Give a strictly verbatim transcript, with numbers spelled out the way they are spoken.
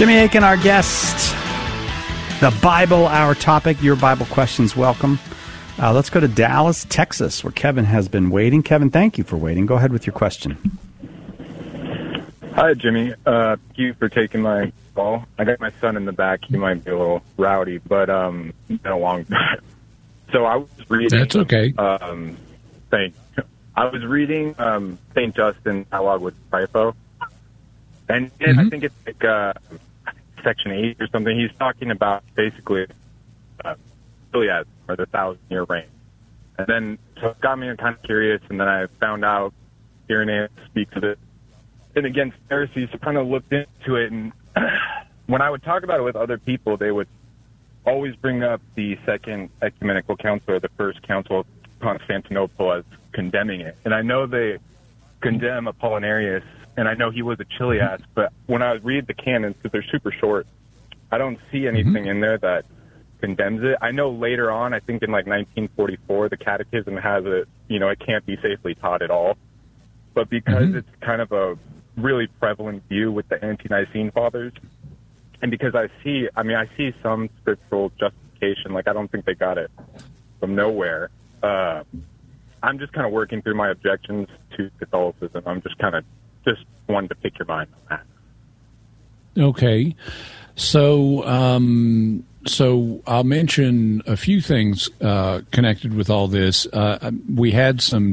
Jimmy Akin, our guest. The Bible, our topic. Your Bible questions, welcome. Uh, let's go to Dallas, Texas, where Kevin has been waiting. Kevin, thank you for waiting. Go ahead with your question. Hi, Jimmy. Uh, thank you for taking my call. I got my son in the back. He might be a little rowdy, but um, it's been a long time. So I was reading. That's okay. Um, thank you. I was reading um, Saint Justin dialogue with Trypho, and, and Mm-hmm. I think it's like uh, section eight or something. He's talking about basically uh, Gilead, or the thousand-year reign. And then so it got me kind of curious, and then I found out Irenaeus speaks of it. And against Pharisees, I kind of looked into it, and when I would talk about it with other people, they would always bring up the Second Ecumenical Council, or the First Council of Constantinople, as condemning it. And I know they condemn Apollinarius, and I know he was a Chilias, but when I read the canons, because they're super short, I don't see anything mm-hmm. in there that condemns it. I know later on, I think in like nineteen forty-four, the Catechism has it, you know, it can't be safely taught at all. But because mm-hmm. it's kind of a really prevalent view with the ante-Nicene fathers, and because I see, I mean, I see some scriptural justification, like I don't think they got it from nowhere. Uh, I'm just kind of working through my objections to Catholicism. I'm just kind of just wanted to pick your mind on that. Okay. So, um, so I'll mention a few things uh, connected with all this. Uh, we had some